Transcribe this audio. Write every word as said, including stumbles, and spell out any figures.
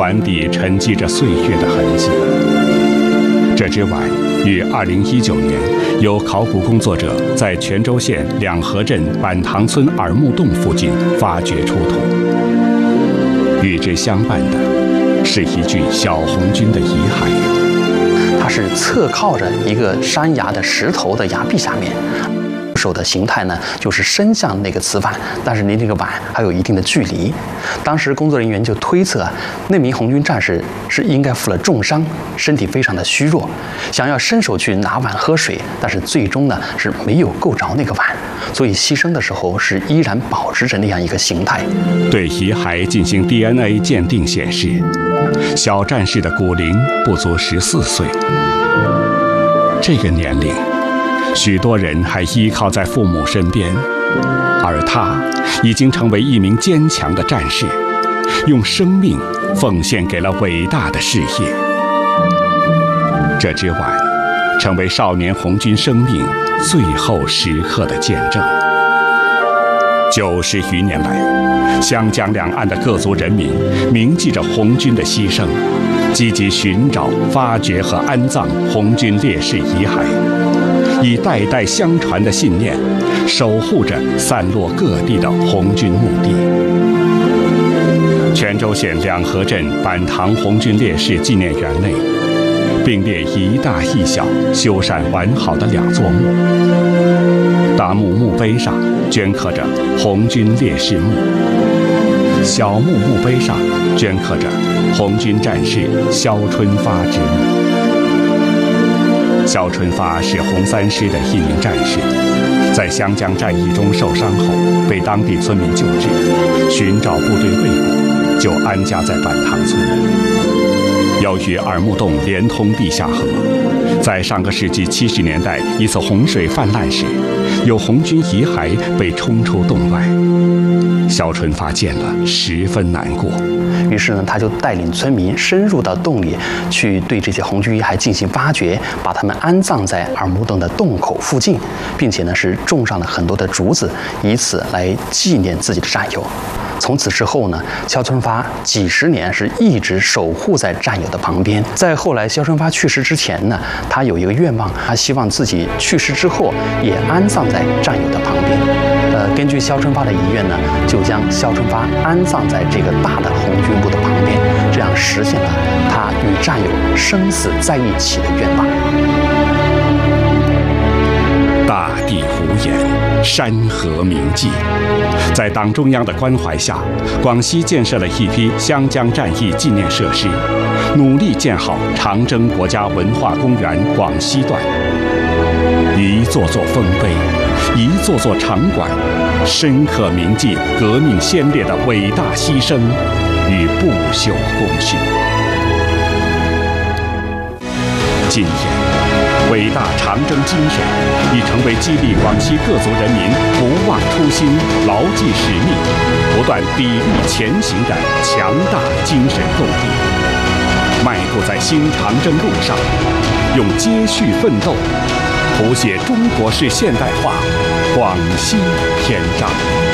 碗底沉积着岁月的痕迹。这只碗于二零一九年由考古工作者在泉州县两河镇板塘村耳木洞附近发掘出土。与之相伴的是一具小红军的遗骸。 它是侧靠着一个山崖的石头的崖壁下面，手的形态呢就是伸向那个瓷碗，但是离那个碗还有一定的距离。当时工作人员就推测，那名红军战士是应该负了重伤，身体非常的虚弱，想要伸手去拿碗喝水，但是最终呢是没有够着那个碗，所以牺牲的时候是依然保持着那样一个形态。 对遗骸进行 D N A 鉴定显示，小战士的骨龄不足十四岁。这个年龄，许多人还依靠在父母身边，而他已经成为一名坚强的战士，用生命奉献给了伟大的事业。这只碗成为少年红军生命最后时刻的见证。九十余年来，湘江两岸的各族人民铭记着红军的牺牲，积极寻找、发掘和安葬红军烈士遗骸，以代代相传的信念，守护着散落各地的红军墓地。泉州县两河镇板塘红军烈士纪念园内，并列一大一小、修缮完好的两座墓。大墓墓碑上镌刻着“红军烈士墓”，小墓墓碑上镌刻着“红军战士肖春发之墓”。肖春发是红三师的一名战士，在湘江战役中受伤后，被当地村民救治，寻找部队未果，就安家在板塘村。由于耳木洞连通地下河，在上个世纪七十年代一次洪水泛滥时，有红军遗骸被冲出洞外。肖春发见了，十分难过。 于是呢，他就带领村民深入到洞里去，对这些红军遗骸进行发掘，把他们安葬在耳木洞的洞口附近，并且呢是种上了很多的竹子，以此来纪念自己的战友。从此之后呢，肖春发几十年是一直守护在战友的旁边。在后来肖春发去世之前呢，他有一个愿望，他希望自己去世之后也安葬在战友的旁边。呃，根据肖春发的遗愿呢，就将肖春发安葬在这个大的红军墓的旁边，这样实现了他与战友生死在一起的愿望。 大地无言，山河铭记。在党中央的关怀下，广西建设了一批湘江战役纪念设施，努力建好长征国家文化公园广西段。一座座丰碑，一座座场馆，深刻铭记革命先烈的伟大牺牲与不朽功勋。今天，伟大长征精神已成为激励广西各族人民不忘初心、牢记使命、不断砥砺前行的强大精神动力。迈步在新长征路上，用接续奋斗，谱写中国式现代化广西篇章。